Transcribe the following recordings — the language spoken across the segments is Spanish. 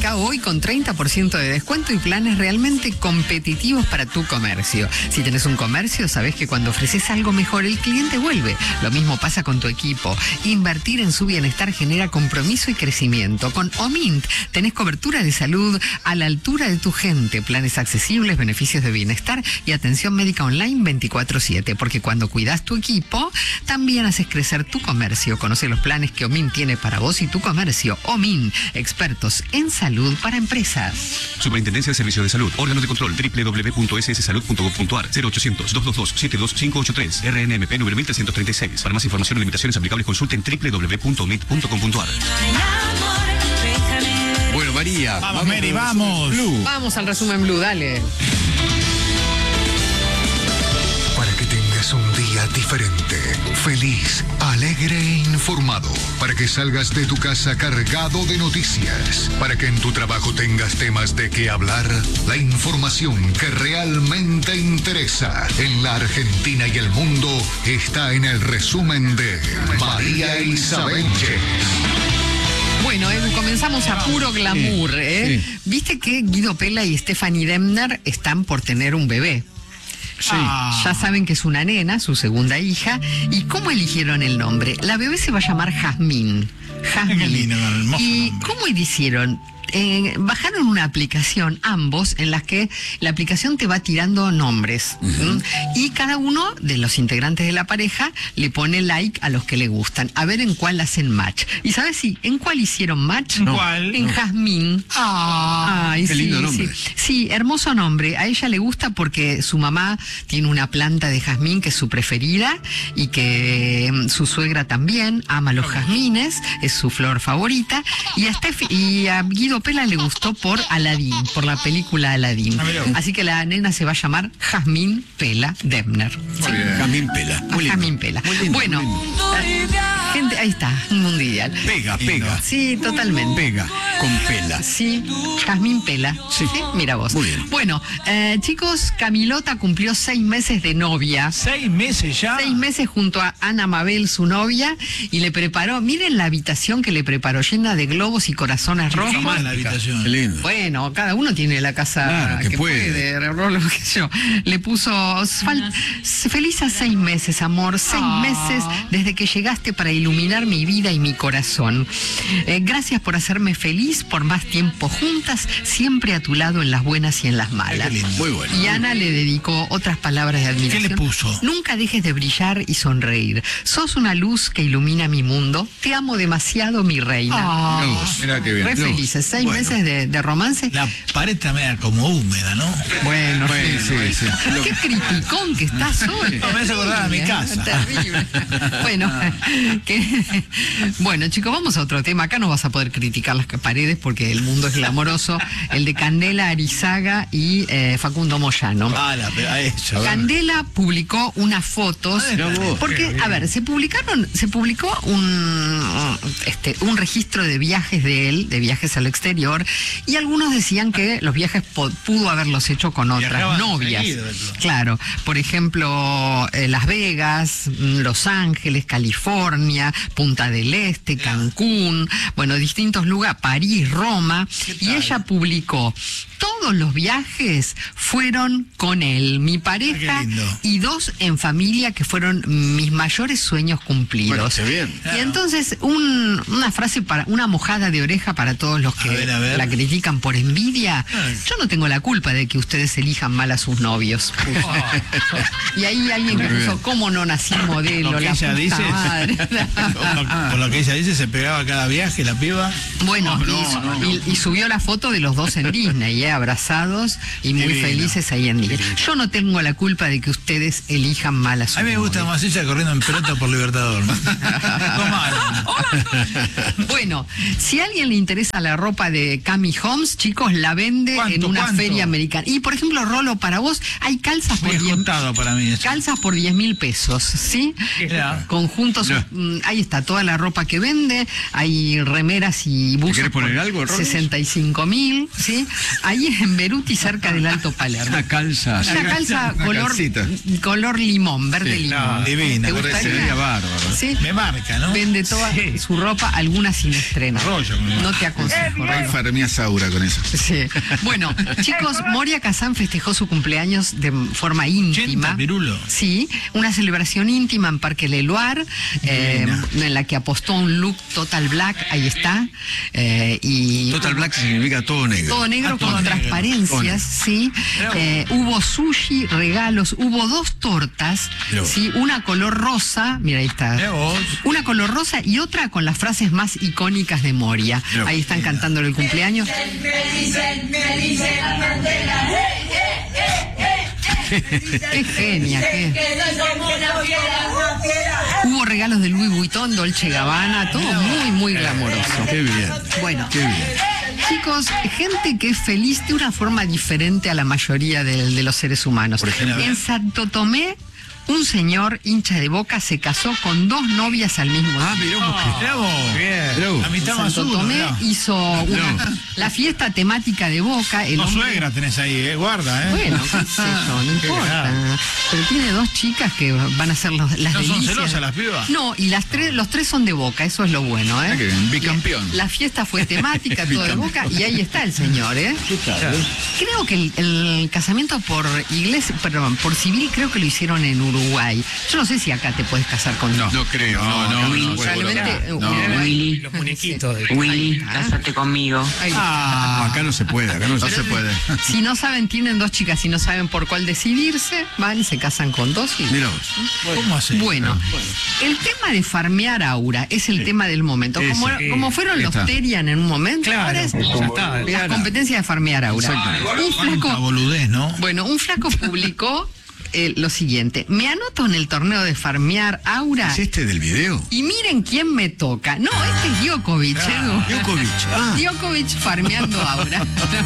Arranca hoy con 30% de descuento y planes realmente competitivos para tu comercio. Si tenés un comercio, sabés que cuando ofreces algo mejor, el cliente vuelve. Lo mismo pasa con tu equipo. Invertir en su bienestar genera compromiso y crecimiento. Con Omint tenés cobertura de salud a la altura de tu gente, planes accesibles, beneficios de bienestar y atención médica online 24/7. Porque cuando cuidas tu equipo, también haces crecer tu comercio. Conoce los planes que Omint tiene para vos y tu comercio. Omint, expertos en salud para empresas. Superintendencia de Servicios de Salud. Órganos de control. www.sssalud.gov.ar. 0800-222-7253. RNMP número 1336. Para más información y limitaciones aplicables, consulte en www.omint.com.ar. Bueno, María. Vamos, Mary, vamos. Blue. Vamos al resumen Blue, dale. Para que tengas un día diferente, feliz, alegre e informado. Para que salgas de tu casa cargado de noticias. Para que en tu trabajo tengas temas de qué hablar. La información que realmente interesa en la Argentina y el mundo está en el resumen de María Isabel. Bueno, comenzamos a puro glamour, ¿eh? Sí. Viste que Guido Pella y Stephanie Demner están por tener un bebé. Sí. Ya saben que es una nena, su segunda hija. ¿Y cómo eligieron el nombre? La bebé se va a llamar Jazmín. Qué lindo, hermoso ¿Y nombre. cómo hicieron? Bajaron una aplicación, ambos, en la que la aplicación te va tirando nombres. Y cada uno de los integrantes de la pareja le pone like a los que le gustan. A ver en cuál hacen match. ¿Y sabes en cuál hicieron match? ¿En cuál? En Jazmín. Ay, Qué lindo nombre. Sí, hermoso nombre. A ella le gusta porque su mamá tiene una planta de jazmín que es su preferida y que su suegra también ama los jazmines, es su flor favorita. Y a Guido Pella le gustó por Aladín, por la película Aladín. Así que la nena se va a llamar Jazmín Pella Demner. Muy bien. Jazmín Pella. Muy lindo. Jazmín Pella. Muy lindo, Bueno, muy lindo. gente, ahí está, un mundial. Pega, pega. Sí, totalmente. Pega con Pela. Sí, Jazmín Pella. Sí. Mira vos. Muy bien. Bueno, chicos, Camilota cumplió 6 meses de novia. 6 meses ya. 6 meses junto a Ana Mabel, su novia, y le preparó, miren la habitación que le preparó, llena de globos y corazones rojos. Está mal la habitación. Qué lindo. Bueno, cada uno tiene la casa Claro, que que puede. Rolo, qué sé yo. Le puso feliz a 6 meses, amor. 6 meses desde que llegaste para iluminar mi vida y mi corazón. Gracias por hacerme feliz por más tiempo juntas, siempre a tu lado en las buenas y en las malas. Qué lindo. Muy bueno. Y Ana le dedicó otras palabras de admiración. ¿Qué le puso? Nunca dejes de brillar y sonreír. Sos una luz que ilumina mi mundo. Te amo demasiado, mi reina. Mira qué bien. Re felices, 6 Bueno. meses de romance. La pared también era como húmeda, ¿no? Bueno, Sí. qué criticón que estás hoy. No, me hace acordar a mi casa. Terrible. Bueno, chicos, vamos a otro tema. Acá no vas a poder criticar las paredes porque el mundo es glamoroso. El de Candela Arizaga y Facundo Moyano. A eso. a ver. Candela publicó unas fotos porque, a ver, se publicó un registro de viajes de él, de viajes al exterior, y algunos decían que los viajes pudo haberlos hecho con otras Viajaban novias. seguido, eso. Claro, por ejemplo, Las Vegas, Los Ángeles, California, Punta del Este, Cancún, bueno, distintos lugares, París, Roma, y ella publicó: todos los viajes fueron con él, mi pareja, Qué lindo. y 2 en familia que fueron mis mayores sueños cumplidos. Bueno, qué bien. Y entonces una frase una mojada de oreja para todos los que A ver. la critican por envidia. Yo no tengo la culpa de que ustedes elijan mal a sus novios. Y ahí alguien que puso: ¿cómo no nací modelo? Lo que La ella puta dice. madre. Por lo que ella dice, se pegaba cada viaje la piba. Bueno, y subió la foto de los 2 en Disney, abrazados y muy Divino. felices ahí en Disney. Yo no tengo la culpa de que ustedes elijan mal a sus A mí me gusta novios. más ella corriendo en pelota por Libertador. ¿No? Bueno, si a alguien le interesa la ropa de Cami Holmes, chicos, la vende en una feria americana. Y por ejemplo, Rolo, para vos hay calzas por Muy 10 escotado para mí eso. calzas por 10.000 pesos, ¿sí? Ya. Conjuntos, Ya. ahí está toda la ropa que vende, hay remeras y buzos. querés poner por algo, Rolo? 65.000, ¿sí? Ahí en Beruti, cerca del Alto Palermo. Una calza. Una calza calcita. color limón, verde Sí, limón. divina, ¿Te parece, gustaría? sería bárbaro. Sí. Me marca, ¿no? Vende toda su ropa, algunas sin estrenar. Rollo. No te aconsejo. Hay Rollo. Fermía Saura con eso. Sí. Bueno, chicos, Moria Kazan festejó su cumpleaños de forma íntima. 80, Pirulo. Sí, una celebración íntima en Parque Leloir, en la que apostó a un look total black, ahí está. Y Total Black significa todo negro. todo negro todo con negro. transparencias, sí. Hubo sushi, regalos, hubo 2 tortas, Mirá vos. sí, una color rosa, mira ahí está. Mirá vos. Una color rosa y otra con las frases más icónicas de Moria. Mirá vos. Ahí están cantando el cumpleaños. Qué genia, qué. Hubo regalos de Louis Vuitton, Dolce Gabbana, todo muy, muy glamoroso. Qué bien. Bueno, Qué bien. chicos, gente que es feliz de una forma diferente a la mayoría de los seres humanos. Por ejemplo. En Santo Tomé, un señor hincha de Boca se casó con 2 novias al mismo tiempo. Mirá vos. Mirá vos. Mirá vos. La mitad más Santo uno, Tomé mirá. hizo la fiesta temática de Boca. El No, hombre- suegra tenés ahí, guarda, Bueno, qué sé yo, no Qué importa. grave. Pero tiene 2 chicas que van a ser las ¿No son delicias. celosas las pibas? No, y los 3 son de Boca, eso es lo bueno, ¿eh? Ah, qué bien, bicampeón. La fiesta fue temática, todo de Boca, y ahí está el señor, ¿eh? Creo que el casamiento por iglesia, perdón, por civil, creo que lo hicieron en Uruguay. Yo no sé si acá te puedes casar con... No creo. No. Probablemente No, Uruguay. Los muñequitos de... Willy, Ah. cásate conmigo. Ahí está. No, acá no se puede. Acá no se puede. Si no saben, tienen 2 chicas y no saben por cuál decidirse, van y se casan con 2 y... Mira vos. ¿Cómo hace? Bueno, el tema de farmear aura es el tema del momento. Como fueron los Está. Terian en un momento, Claro, ahora es ya está. la competencia de farmear aura. Exactamente. Un Cuánta flaco, boludez, ¿no? bueno, un flaco publicó lo siguiente: me anoto en el torneo de farmear aura ¿Es este del video? y miren quién me toca. No, este es Djokovic, Edu. Djokovic. Ah. Djokovic farmeando aura.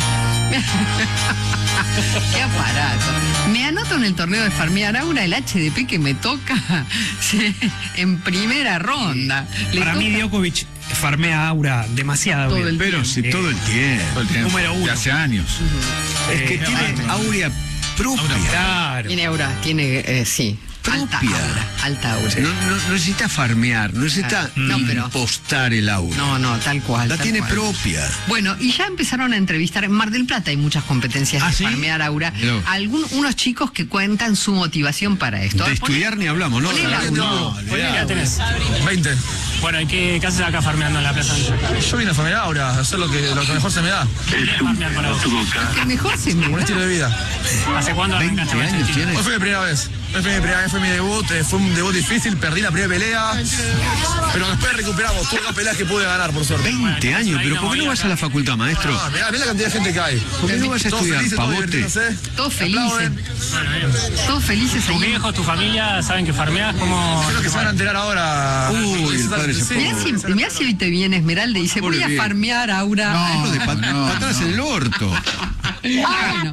Qué aparato. Me anoto en el torneo de farmear aura, el HDP que me toca sí, en primera ronda. Le Para mí toca Djokovic farmea aura demasiado todo bien. el Pero si todo el tiempo. Número 1. De hace años. Es que tiene áurea propia. Claro. Tiene aura, tiene, sí. Alta Propia. aura, alta aura. No necesita farmear, no necesita No, pero- impostar el aura. No, tal cual. La tal tiene cual. propia. Bueno, y ya empezaron a entrevistar. En Mar del Plata hay muchas competencias de ¿sí? farmear aura. Mirá. Unos chicos que cuentan su motivación para esto. De A ver, poné- estudiar ni hablamos, ¿no? poné el audio. Ya tenés. 20. Bueno, ¿y qué haces acá farmeando en la plaza? Yo vine a farmear ahora, a hacer lo que mejor se me da. Farmear para vos. Que mejor se me Un da. estilo de vida. ¿Hace cuándo 20 arrancaste con ese años estilo? tiene. Hoy fue mi primera vez. Fue mi debut, fue un debut difícil, perdí la primera pelea, pero después recuperamos, tuve 2 peleas que pude ganar, por suerte. 20 años, pero ¿por qué no vas a la facultad, maestro? Ah, mirá la cantidad de gente que hay. ¿Por qué no vas a Todos estudiar, felices, todos pavote? divirtiéndose. Todos Me aplauden. felices. Todos felices ¿Tus ahí. viejos, tu familia saben que farmeas? ¿Cómo? Creo que se van a enterar ahora. Uy, el padre se Sí. Mirá si hoy te viene Esmeralda y dice, Pobre voy a viejo. farmear aura. No, de patadas en el orto. Bueno,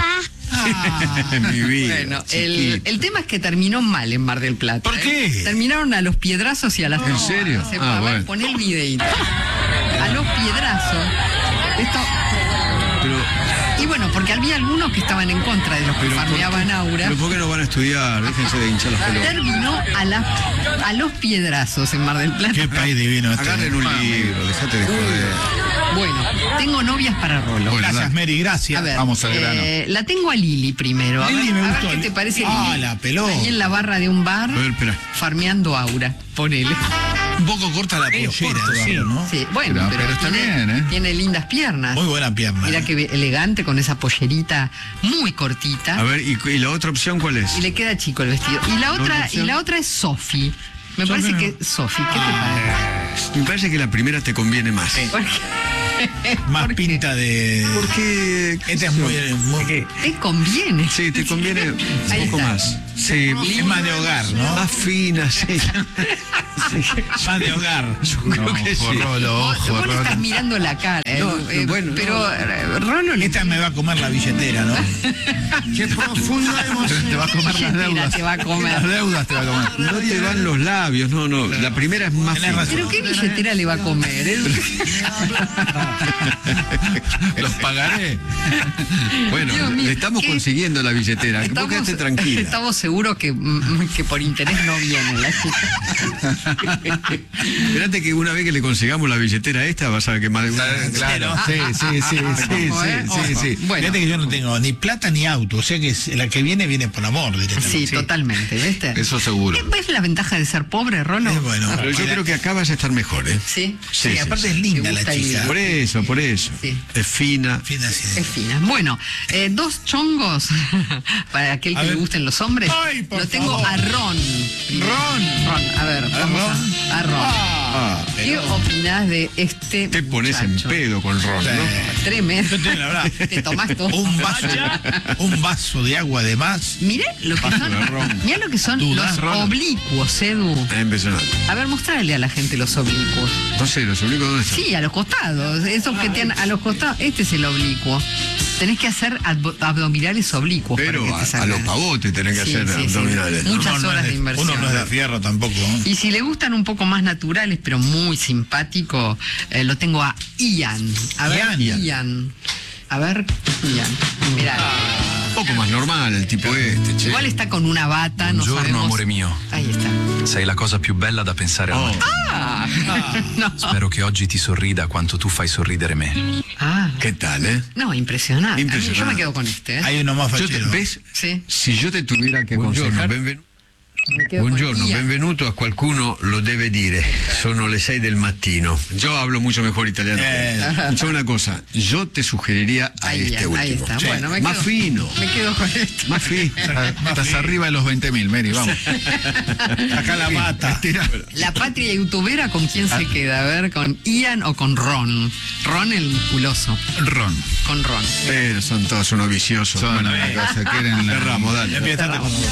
Mi vida. bueno, chiquito. el tema es que terminó mal en Mar del Plata. ¿Por qué? Terminaron a los piedrazos y a las... ¿En serio? Se Ah, a ver, bueno. poné el videito. A los piedrazos. Esto... Pero, Y bueno, porque había algunos que estaban en contra de los que farmeaban aura. pero ¿por qué no van a estudiar? Déjense de hinchar las pelotas. Terminó a los piedrazos en Mar del Plata. Qué país divino este. Agarren un libro, dejate de joder. Bueno, tengo novias para Rolo. Bueno, Gracias, dale. Mary, gracias. A ver, Vamos al grano. la tengo a Lili primero. A Lili ver, me a ver gustó. qué te parece Ah, Lili. la pelota. Ahí en la barra de un bar, A ver, espera. farmeando aura. Ponele. Un poco corta la pollera, sí, ¿no? Sí, bueno, Pero está tiene, bien, ¿eh? tiene lindas piernas. Muy buena pierna. Mira qué elegante con esa pollerita muy cortita. A ver, ¿y la otra opción cuál es? Y le queda chico el vestido. Y la otra es Sofi. Me Sofi, parece no. que Sofi, ¿qué te parece? Me parece que la primera te conviene más. Más ¿Por qué? pinta de. Porque... Este es muy. ¿Qué? Te conviene. Sí, te conviene Ahí un poco está. más. Sí, Es más de hogar, ¿no? más fina, sí. Más de hogar. Creo que sí. Vos le estás mirando la cara. bueno, pero Rolo le Esta me va a comer la billetera, ¿no? Qué profundo Te va a comer las billetera deudas. te va a comer. Las deudas te va a comer. no te van los labios, no. La primera es más Tenés fina. razón. ¿Pero qué billetera le va a comer? Los pagaré. Bueno, Dios mío, le estamos ¿qué? consiguiendo la billetera. Vos quedate tranquila. Estamos seguros que por interés no viene la Espérate que una vez que le consigamos la billetera esta, vas a ver que más de una. Claro. Sí. Bueno. Fíjate que yo no tengo ni plata ni auto, o sea que la que viene por amor directamente. Sí, totalmente, ¿viste? Eso seguro. ¿Ves la ventaja de ser pobre, Rolo? Es bueno. Pero yo creo que acá vas a estar mejor, ¿eh? Sí. Sí, aparte es linda Me la gusta chica. Por eso. Sí. Es fina. Fina, sí. Es fina. Bueno, dos chongos para aquel A que le ver. gusten los hombres. Ay, por Lo tengo favor. a Ron. Ron, a ver, vamos a Ron. Ah, ¿Qué opinás de este te pones muchacho? en pedo con Ron, ¿no? Tremendo. Yo te la verdad. Te tomás todo. Un vaso de agua de más. Mirá lo que son, mirá lo que son ¿Dudás, los Ron? oblicuos, Edu. Es impresionante. A ver, mostrarle a la gente los oblicuos. No sé, los oblicuos dónde están. Sí, a los costados. Esos que tienen a los costados. Este es el oblicuo. Tenés que hacer abdominales oblicuos. Pero para que te a los salgan. pavotes tenés que Sí, hacer sí, sí. abdominales. Muchas Uno no horas es de inversión. Uno no es de fierro tampoco. ¿No? Y si le gustan un poco más naturales, pero muy simpático, lo tengo a Ian. A ver, Ian. A ver, Ian. Mirá. Un poco más normal el tipo este, che. Igual está con una bata, no Buongiorno, sabemos. amore mio. Ahí está. Sei la cosa più bella da pensare al mattino. No. Spero che oggi ti sorrida quanto tu fai sorridere me. Ah, ¿Qué tal, eh? no, impresionante. Impresionante. Yo me quedo con este. Hay uno más Yo te- fachero. ¿Ves? Sí. Si yo te tuviera che Buongiorno, aconsejar... Me quedo Buongiorno, con Ian. benvenuto a qualcuno lo deve dire. Sono le 6 del mattino. Yo hablo mucho mejor italiano. Escucha una cosa, yo te sugeriría a Ahí, este último. ahí está. Sí. Bueno, Más quedo, fino. Me quedo con esto. Más fino. Estás arriba de los 20.000, Mary, vamos. Acá la mata. La patria youtubera, ¿con quién se queda? A ver, ¿con Ian o con Ron? Ron el musculoso. Ron. Con Ron. Pero son todos unos viciosos. Son Bueno, una cosa, quieren la... cerramos, dale. Empieza con